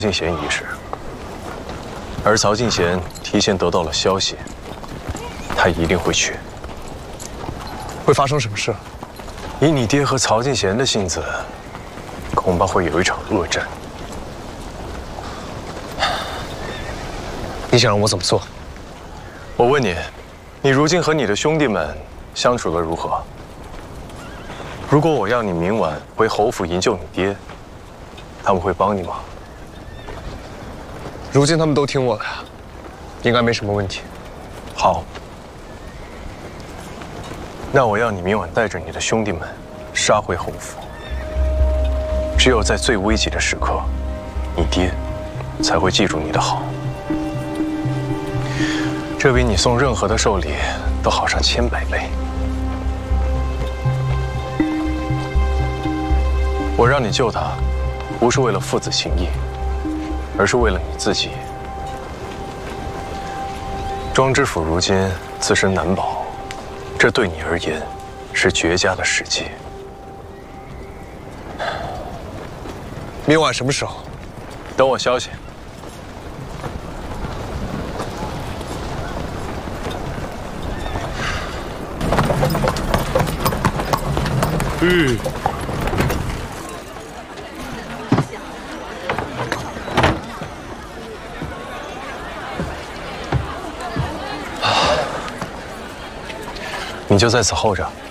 敬贤一事，而曹敬贤提前得到了消息，他一定会去。 会发生什么事？ 以你爹和曹敬贤的性子，恐怕会有一场恶战。 你想让我怎么做？ 我问你，你如今和你的兄弟们相处得如何？如果我要你明晚回侯府营救你爹，他们会帮你吗？ 如今他们都听我的，应该没什么问题。 好，那我要你明晚带着你的兄弟们杀回侯府。只有在最危急的时刻，你爹才会记住你的好。这比你送任何的寿礼都好上千百倍。我让你救他，不是为了父子情谊。 而是为了你自己。庄知府如今自身难保，这对你而言是绝佳的时机。 明晚什么时候？ 等我消息。你就在此候着。